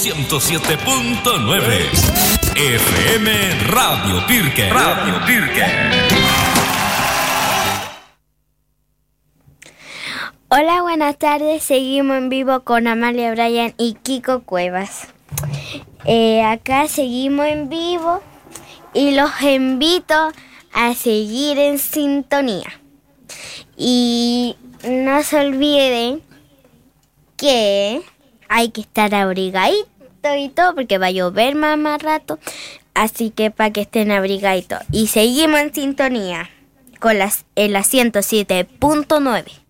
107.9 FM Radio Pirque. Radio Pirque. Hola, buenas tardes. Seguimos en vivo con Amalia Bryan y Kiko Cuevas. Acá seguimos en vivo y los invito a seguir en sintonía. Y no se olviden que hay que estar abrigadito y todo porque va a llover más rato. Así que para que estén abrigaditos. Y seguimos en sintonía con en la 107.9.